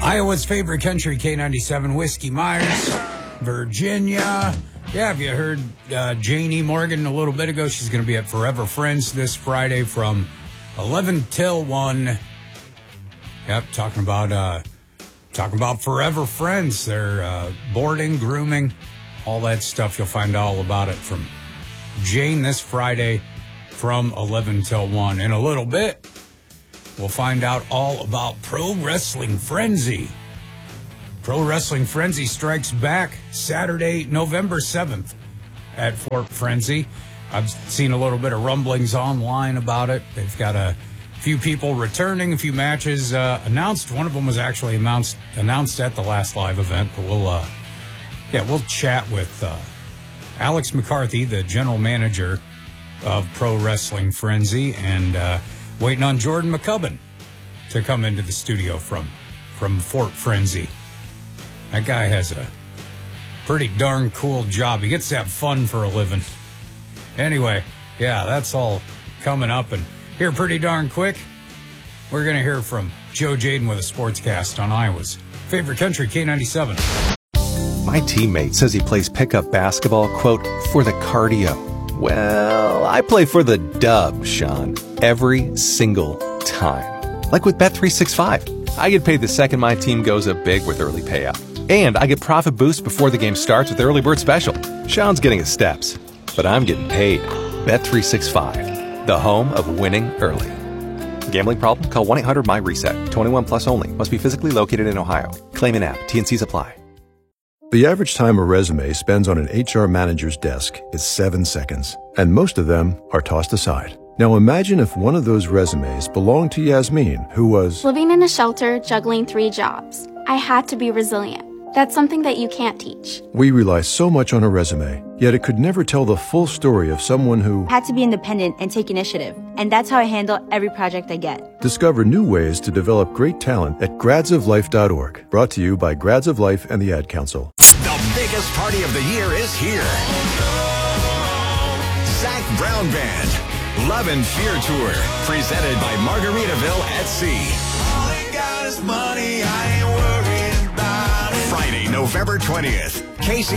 Iowa's favorite country, K97, Whiskey Myers, Virginia. Yeah, have you heard Janie Morgan a little bit ago? She's going to be at Forever Friends this Friday from 11 till 1. Yep, talking about Forever Friends. They're boarding, grooming, all that stuff. You'll find all about it from Jane this Friday from 11 till 1. In a little bit, we'll find out all about Pro Wrestling Frenzy. Pro Wrestling Frenzy strikes back Saturday, November 7th at Fort Frenzy. I've seen a little bit of rumblings online about it. They've got a few people returning, a few matches announced. One of them was actually announced at the last live event, but we'll chat with Alex McCarthy, the general manager of Pro Wrestling Frenzy, and waiting on Jordan McCubbin to come into the studio from Fort Frenzy. That guy has a pretty darn cool job. He gets to have fun for a living. Anyway, yeah, that's all coming up. And here pretty darn quick, we're going to hear from Joe Jaden with a sportscast on Iowa's favorite country, K97. My teammate says he plays pickup basketball, quote, for the cardio. Well, I play for the dub, Sean, every single time. Like with Bet365. I get paid the second my team goes up big with early payout. And I get profit boost before the game starts with early bird special. Sean's getting his steps, but I'm getting paid. Bet365, the home of winning early. Gambling problem? Call 1-800-MY-RESET. 21 plus only. Must be physically located in Ohio. Claim in app. T&Cs apply. The average time a resume spends on an HR manager's desk is 7 seconds, and most of them are tossed aside. Now imagine if one of those resumes belonged to Yasmin, who was living in a shelter, juggling 3 jobs. I had to be resilient. That's something that you can't teach. We rely so much on a resume, yet it could never tell the full story of someone who had to be independent and take initiative. And that's how I handle every project I get. Discover new ways to develop great talent at gradsoflife.org. Brought to you by Grads of Life and the Ad Council. The biggest party of the year is here. Zac Brown Band, Love and Fear Tour, presented by Margaritaville at Sea. All I got is money, I ain't worried about it. Friday, November 20th, KC